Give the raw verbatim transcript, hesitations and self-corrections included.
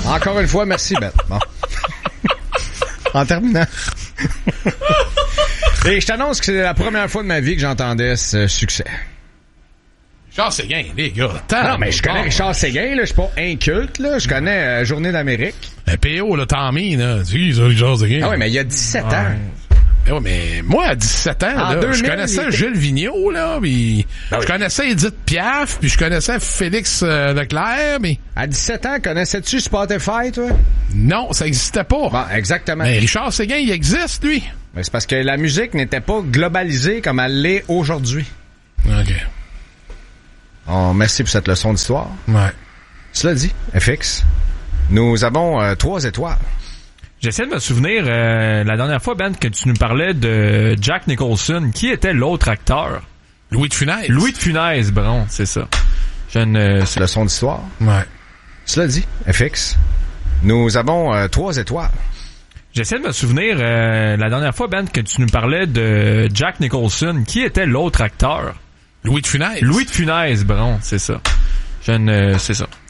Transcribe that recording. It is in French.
Encore une fois, merci, Ben. Bon. En terminant. Et je t'annonce que c'est la première fois de ma vie que j'entendais ce succès. Richard Séguin, les gars. Non, mais je connais Richard Séguin, là. Je suis pas inculte, là. Je connais euh, Journée d'Amérique. Le P O, là, Tommy, là. Tu sais, Richard Séguin. Ah oui, mais il y a dix-sept ouais. ans. Eh oui, mais moi, à dix-sept ans, là, deux mille, je connaissais était... Gilles Vigneault, là, puis ben je oui. connaissais Edith Piaf, puis je connaissais Félix euh, Leclerc, mais... À dix-sept ans, connaissais-tu Spotify, toi? Non, ça existait pas. Bon, exactement. Mais Richard Séguin, il existe, lui. Mais c'est parce que la musique n'était pas globalisée comme elle l'est aujourd'hui. OK. Oh, merci pour cette leçon d'histoire. Ouais. Cela dit, F X, nous avons euh, trois étoiles. J'essaie de me souvenir, euh, la dernière fois, Ben, que tu nous parlais de Jack Nicholson. Qui était l'autre acteur? Louis de Funès. Louis de Funès, bon, c'est ça. Je ne... C'est leçon d'histoire. Ouais. Cela dit, F X, nous avons euh, trois étoiles. J'essaie de me souvenir, euh, la dernière fois, Ben, que tu nous parlais de Jack Nicholson. Qui était l'autre acteur? Louis de Funès. Louis de Funès, bon, c'est ça. Je ne... C'est ça.